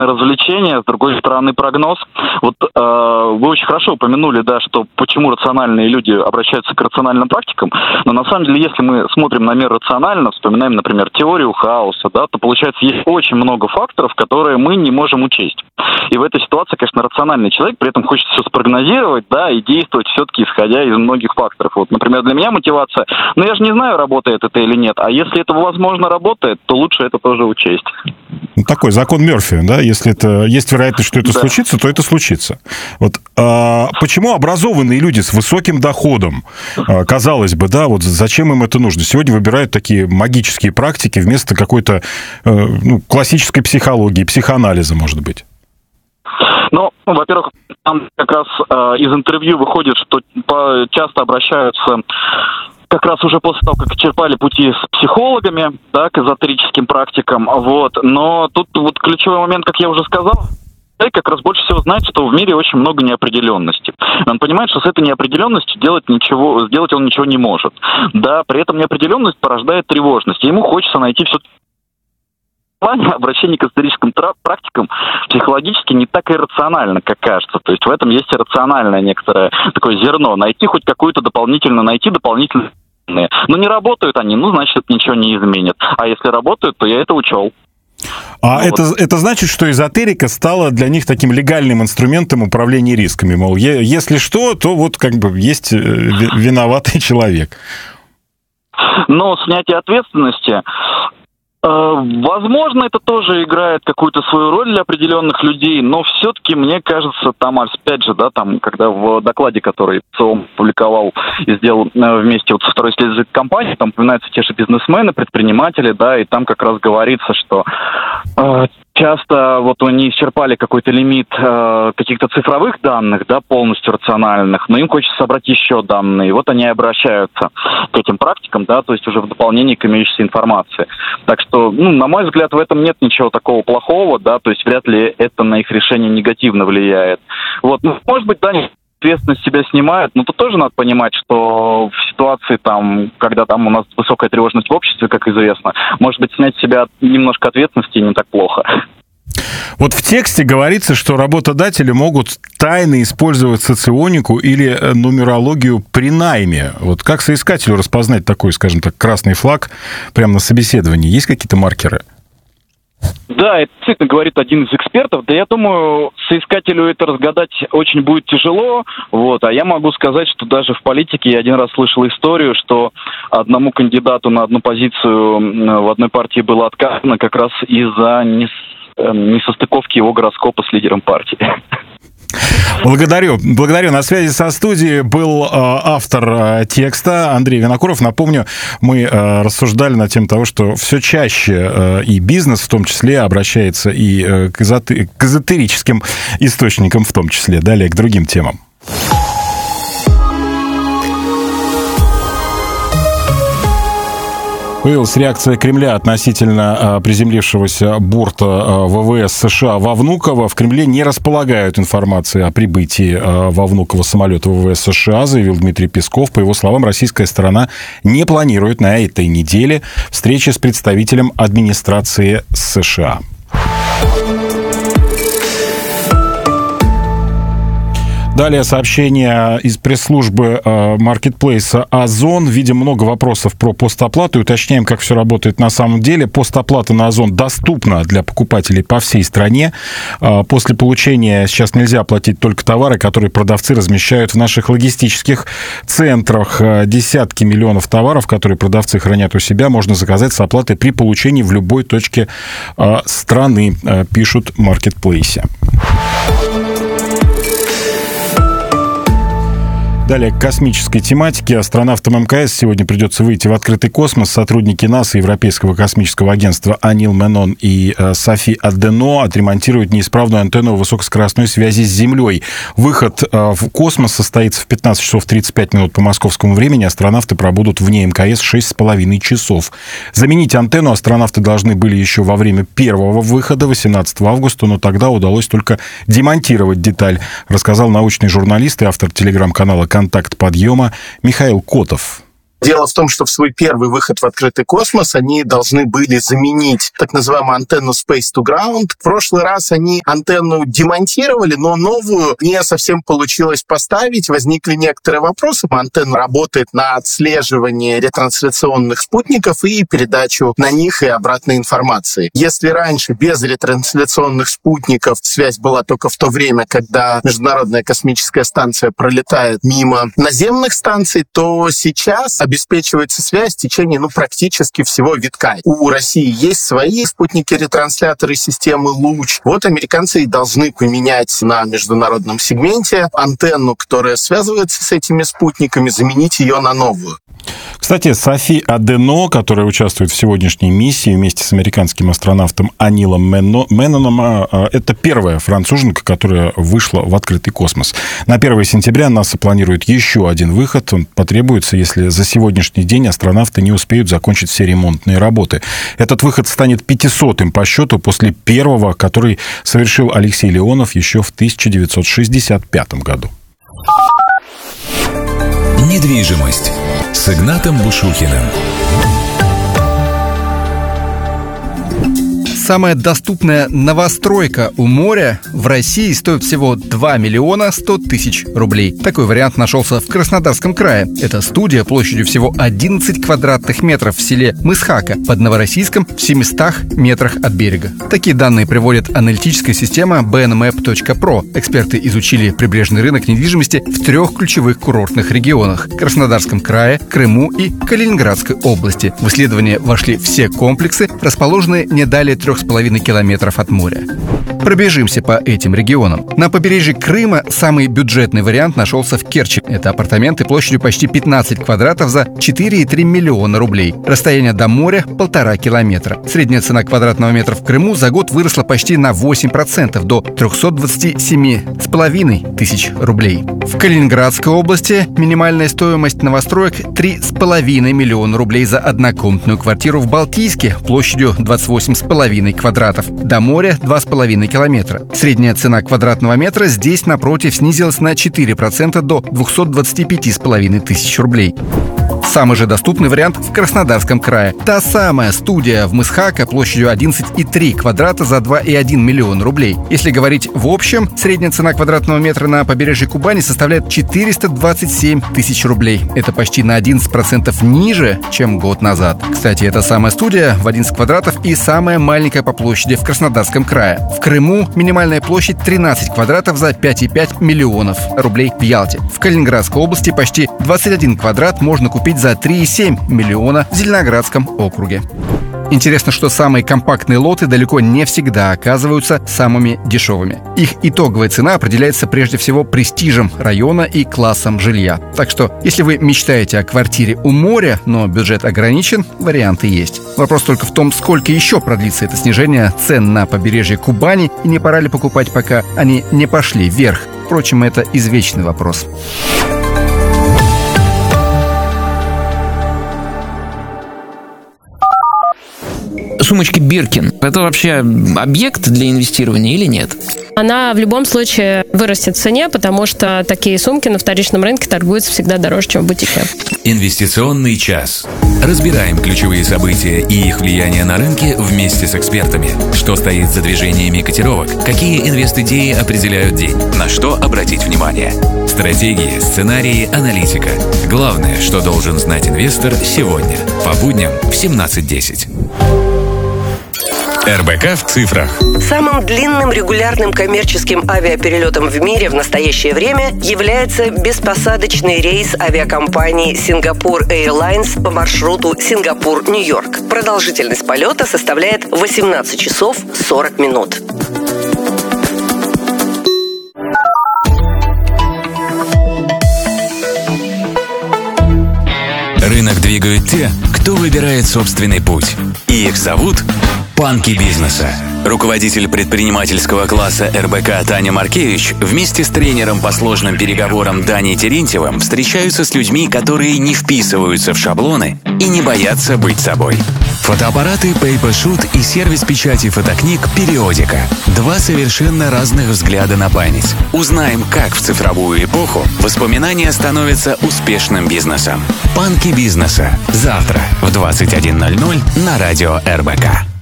развлечение, с другой стороны прогноз. Вот вы очень хорошо упомянули, да, что почему рациональные люди обращаются к рациональным практикам, но на самом деле, если мы смотрим на мир рационально, вспоминаем, например, теорию хаоса, да, то получается есть очень много факторов, которые мы не можем учесть. И в этой ситуации, конечно, рациональный человек, при этом хочет все спрогнозировать, да, и действовать все-таки исходя из многих факторов. Вот, например, для меня мотивация, я же не знаю, работает это или нет, а если это, возможно, работает, то лучше это тоже учесть. Такой закон Мёрфи, да, если это есть вероятность, что это случится, то это случится. Вот почему образованные люди с высоким доходом, казалось бы, да, вот зачем им это нужно? Сегодня выбирают такие магические практики вместо какой-то классической психологии, психоанализа, может быть. Во-первых, там как раз из интервью выходит, что часто обращаются как раз уже после того, как черпали пути с психологами, да, к эзотерическим практикам, вот. Но тут вот ключевой момент, как я уже сказал, человек как раз больше всего знает, что в мире очень много неопределенности. Он понимает, что с этой неопределенностью сделать он ничего не может. Да, при этом неопределенность порождает тревожность. И ему хочется найти все обращение к эзотерическим практикам психологически не так иррационально, как кажется. То есть в этом есть иррациональное некоторое такое зерно. Найти хоть какую-то дополнительную. Но не работают они, значит, это ничего не изменит. А если работают, то я это учел. Это значит, что эзотерика стала для них таким легальным инструментом управления рисками. Мол, если что, то вот как бы есть виноватый человек. Но снятие ответственности... Возможно, это тоже играет какую-то свою роль для определенных людей, но все-таки, мне кажется, там, опять же, да, там, когда в докладе, который ЦИОМ публиковал и сделал вместе со второй исследовательской компанией, там упоминаются те же бизнесмены, предприниматели, да, и там как раз говорится, что часто вот они исчерпали какой-то лимит каких-то цифровых данных, да, полностью рациональных, но им хочется собрать еще данные. И вот они обращаются к этим практикам, да, то есть уже в дополнение к имеющейся информации. Так что, на мой взгляд, в этом нет ничего такого плохого, да, то есть вряд ли это на их решение негативно влияет. Вот, может быть, да, ответственность себя снимают, но тут тоже надо понимать, что в ситуации, там, когда там у нас высокая тревожность в обществе, как известно, может быть, снять с себя немножко ответственности не так плохо. Вот в тексте говорится, что работодатели могут тайно использовать соционику или нумерологию при найме. Вот как соискателю распознать такой, скажем так, красный флаг прямо на собеседовании? Есть какие-то маркеры? Да, это действительно говорит один из экспертов. Да я думаю, соискателю это разгадать очень будет тяжело. Вот. А я могу сказать, что даже в политике я один раз слышал историю, что одному кандидату на одну позицию в одной партии было отказано как раз из-за несостыковки его гороскопа с лидером партии. Благодарю. На связи со студией был автор текста Андрей Винокуров. Напомню, мы рассуждали на тему того, что все чаще и бизнес в том числе обращается и к эзотерическим источникам в том числе. Далее к другим темам. Появилась реакция Кремля относительно приземлившегося борта ВВС США во Внуково. В Кремле не располагают информацией о прибытии во Внуково самолета ВВС США, заявил Дмитрий Песков. По его словам, российская сторона не планирует на этой неделе встречи с представителем администрации США. Далее сообщение из пресс-службы маркетплейса Озон. Видим много вопросов про постоплату. Уточняем, как все работает на самом деле. Постоплата на Озон доступна для покупателей по всей стране. После получения сейчас нельзя оплатить только товары, которые продавцы размещают в наших логистических центрах. Десятки миллионов товаров, которые продавцы хранят у себя, можно заказать с оплатой при получении в любой точке страны, пишут в маркетплейсе. Далее к космической тематике. Астронавтам МКС сегодня придется выйти в открытый космос. Сотрудники НАСА, Европейского космического агентства Анил Менон и Софи Адено отремонтируют неисправную антенну высокоскоростной связи с Землей. Выход в космос состоится в 15 часов 35 минут по московскому времени. Астронавты пробудут вне МКС 6,5 часов. Заменить антенну астронавты должны были еще во время первого выхода, 18 августа, но тогда удалось только демонтировать деталь, рассказал научный журналист и автор телеграм-канала «Контакт подъема» Михаил Котов. Дело в том, что в свой первый выход в открытый космос они должны были заменить так называемую антенну Space to Ground. В прошлый раз они антенну демонтировали, но новую не совсем получилось поставить. Возникли некоторые вопросы. Антенна работает на отслеживание ретрансляционных спутников и передачу на них и обратной информации. Если раньше без ретрансляционных спутников связь была только в то время, когда Международная космическая станция пролетает мимо наземных станций, то сейчас обеспечивается связь в течение практически всего витка. У России есть свои спутники-ретрансляторы системы «Луч». Вот американцы и должны поменять на международном сегменте антенну, которая связывается с этими спутниками, заменить ее на новую. Кстати, Софи Адено, которая участвует в сегодняшней миссии вместе с американским астронавтом Анилом Менноном, это первая француженка, которая вышла в открытый космос. На 1 сентября НАСА планирует еще один выход. Он потребуется, если за сегодняшний день астронавты не успеют закончить все ремонтные работы. Этот выход станет 500-м по счету после первого, который совершил Алексей Леонов еще в 1965 году. Недвижимость с Игнатом Бушухиным. Самая доступная новостройка у моря в России стоит всего 2 миллиона 100 тысяч рублей. Такой вариант нашелся в Краснодарском крае. Это студия площадью всего 11 квадратных метров в селе Мысхака под Новороссийском в 700 метрах от берега. Такие данные приводит аналитическая система BNMap.pro. Эксперты изучили прибрежный рынок недвижимости в 3 ключевых курортных регионах – Краснодарском крае, Крыму и Калининградской области. В исследование вошли все комплексы, расположенные не далее 3,5 километров от моря. Пробежимся по этим регионам. На побережье Крыма самый бюджетный вариант нашелся в Керчи. Это апартаменты площадью почти 15 квадратов за 4,3 миллиона рублей. Расстояние до моря – 1,5 километра. Средняя цена квадратного метра в Крыму за год выросла почти на 8% до 327,5 тысяч рублей. В Калининградской области минимальная стоимость новостроек – 3,5 миллиона рублей за однокомнатную квартиру в Балтийске площадью 28,5 квадратов. До моря – 2,5 километра. Средняя цена квадратного метра здесь, напротив, снизилась на 4% до 225,5 тысяч рублей. Самый же доступный вариант в Краснодарском крае. Та самая студия в Мысхака площадью 11,3 квадрата за 2,1 миллиона рублей. Если говорить в общем, средняя цена квадратного метра на побережье Кубани составляет 427 тысяч рублей. Это почти на 11% ниже, чем год назад. Кстати, эта самая студия в 11 квадратов и самая маленькая по площади в Краснодарском крае. В Крыму минимальная площадь 13 квадратов за 5,5 миллионов рублей в Ялте. В Калининградской области почти 21 квадрат можно купить за 3,7 миллиона в Зеленоградском округе. Интересно, что самые компактные лоты далеко не всегда оказываются самыми дешевыми. Их итоговая цена определяется прежде всего престижем района и классом жилья. Так что, если вы мечтаете о квартире у моря, но бюджет ограничен, варианты есть. Вопрос только в том, сколько еще продлится это снижение цен на побережье Кубани, и не пора ли покупать, пока они не пошли вверх. Впрочем, это извечный вопрос. Сумочки Биркин – это вообще объект для инвестирования или нет? Она в любом случае вырастет в цене, потому что такие сумки на вторичном рынке торгуются всегда дороже, чем в бутике. Инвестиционный час. Разбираем ключевые события и их влияние на рынки вместе с экспертами. Что стоит за движениями котировок? Какие инвест-идеи определяют день? На что обратить внимание? Стратегии, сценарии, аналитика. Главное, что должен знать инвестор сегодня. По будням в 17:10. РБК в цифрах. Самым длинным регулярным коммерческим авиаперелетом в мире в настоящее время является беспосадочный рейс авиакомпании Singapore Airlines по маршруту Сингапур-Нью-Йорк. Продолжительность полета составляет 18 часов 40 минут. Рынок двигают те, кто выбирает собственный путь. И их зовут панки бизнеса. Руководитель предпринимательского класса РБК Таня Маркевич вместе с тренером по сложным переговорам Даней Терентьевым встречаются с людьми, которые не вписываются в шаблоны и не боятся быть собой. Фотоаппараты PaperShoot и сервис печати фотокниг «Периодика». Два совершенно разных взгляда на память. Узнаем, как в цифровую эпоху воспоминания становятся успешным бизнесом. «Панки бизнеса». Завтра в 21:00 на радио РБК.